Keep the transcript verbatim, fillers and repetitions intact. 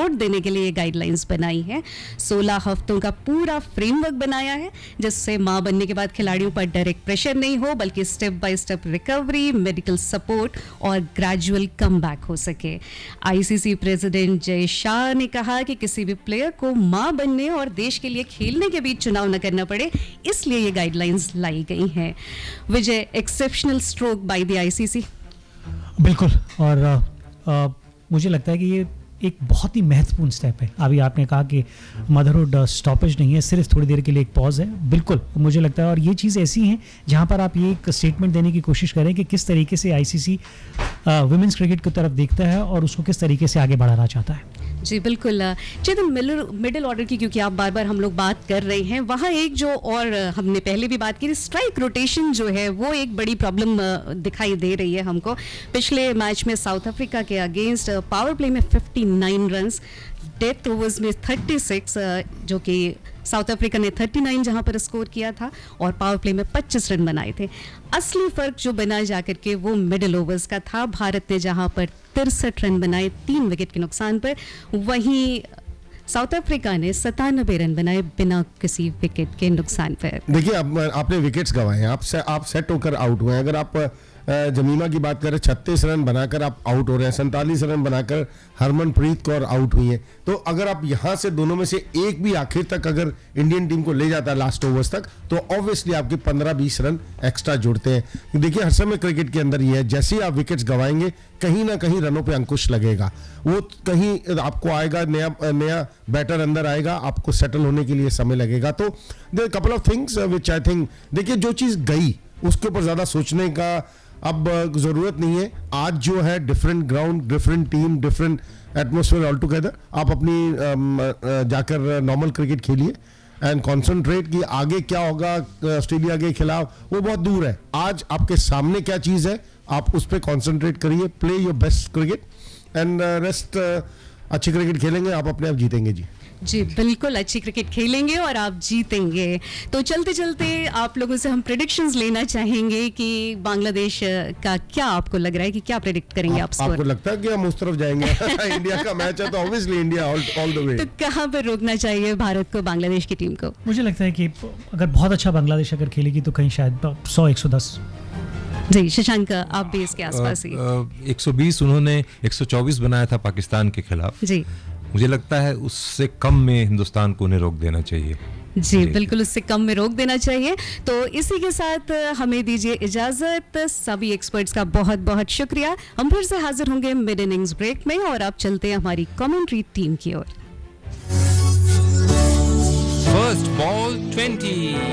Support देने के लिए ये गाइडलाइंस बनाई है। सोलह हफ्तों का पूरा फ्रेमवर्क बनाया है जिससे मां बनने के बाद खिलाड़ियों पर डायरेक्ट प्रेशर नहीं हो, बल्कि step by step recovery, medical support और ग्रेजुअल कमबैक हो सके। आईसीसी प्रेसिडेंट जय शाह ने कहा कि किसी भी प्लेयर को मां बनने और देश के लिए खेलने के बीच चुनाव न करना पड़े, इसलिए ये गाइडलाइंस लाई गई हैं। विजय, exceptional stroke by the ICC. बिल्कुल, और आ, आ, मुझे लगता है कि ये एक बहुत ही महत्वपूर्ण स्टेप है। अभी आपने कहा कि मदरहुड स्टॉपेज नहीं है, सिर्फ थोड़ी देर के लिए एक पॉज है। बिल्कुल मुझे लगता है, और ये चीज़ ऐसी है जहाँ पर आप ये एक स्टेटमेंट देने की कोशिश करें कि किस तरीके से आईसीसी वुमेन्स क्रिकेट की तरफ देखता है और उसको किस तरीके से आगे बढ़ाना चाहता है। जी बिल्कुल चेतन, मिडिल ऑर्डर की क्योंकि आप बार बार हम लोग बात कर रहे हैं, वहाँ एक जो और हमने पहले भी बात की, स्ट्राइक रोटेशन जो है वो एक बड़ी प्रॉब्लम दिखाई दे रही है हमको। पिछले मैच में साउथ अफ्रीका के अगेंस्ट पावर प्ले में उनसठ रन्स, डेथ ओवर्स में छत्तीस, जो कि साउथ अफ्रीका ने उनतालीस जहां पर स्कोर किया था, और पावर प्ले में पच्चीस रन बनाए थे। असली फर्क जो बना जाकर के वो मिडिल ओवर्स का था। भारत ने जहां पर तिरसठ रन बनाए तीन विकेट के नुकसान पर, वहीं साउथ अफ्रीका ने सतानबे रन बनाए बिना किसी विकेट के नुकसान पर। देखिए, आप, आपने विकेट्स गंवाए हैं, आप से, आप सेट होकर आउट हुए हैं। अगर आप जमीमा की बात करें, छत्तीस रन बनाकर आप आउट हो रहे हैं, सैंतालीस रन बनाकर हरमनप्रीत कौर आउट हुई है। तो अगर आप यहां से दोनों में से एक भी आखिर तक अगर इंडियन टीम को ले जाता है लास्ट ओवर्स तक, तो ऑब्वियसली आपके पंद्रह बीस रन एक्स्ट्रा जुड़ते हैं। देखिए, हर समय क्रिकेट के अंदर ये है, जैसे ही आप विकेट्स गंवाएंगे कहीं ना कहीं रनों पे अंकुश लगेगा, वो कहीं आपको आएगा, नया नया बैटर अंदर आएगा, आपको सेटल होने के लिए समय लगेगा। तो there couple of things which I think, देखिए जो चीज गई उसके ऊपर ज्यादा सोचने का अब जरूरत नहीं है। आज जो है different ground, different team, different atmosphere all together. आप अपनी जाकर नॉर्मल क्रिकेट खेलिए एंड कॉन्सेंट्रेट कि आगे क्या होगा ऑस्ट्रेलिया के खिलाफ, वो बहुत दूर है। आज आपके सामने क्या चीज है, आप उस पर कॉन्सेंट्रेट करिए, play your best cricket and rest. अच्छी क्रिकेट खेलेंगे, आप अपने आप जीतेंगे। जी जी बिल्कुल, अच्छी क्रिकेट खेलेंगे और आप जीतेंगे। तो चलते चलते आप लोगों से हम प्रेडिक्शंस लेना चाहेंगे कि बांग्लादेश का क्या आपको लग रहा है कि क्या प्रेडिक्ट करेंगे आप, आप आपको लगता है कि हम उस तरफ जाएंगे? इंडिया का मैच है तो obviously India all the way. तो कहां पर रोकना चाहिए भारत को बांग्लादेश की टीम को? मुझे लगता है कि अगर बहुत अच्छा बांग्लादेश अगर खेलेगी तो कहीं शायद सौ एक सौ दस। जी शशांक, आप भी इसके आसपास ही। एक सौ बीस उन्होंने एक सौ चौबीस बनाया था पाकिस्तान के खिलाफ। जी मुझे लगता है उससे कम में हिंदुस्तान को उन्हें रोक देना चाहिए। जी, जी बिल्कुल, उससे कम में रोक देना चाहिए। तो इसी के साथ हमें दीजिए इजाजत। सभी एक्सपर्ट्स का बहुत बहुत शुक्रिया। हम फिर से हाजिर होंगे मिड इनिंग्स ब्रेक में, और आप चलते हैं हमारी कमेंट्री टीम की ओर। First ball twenty.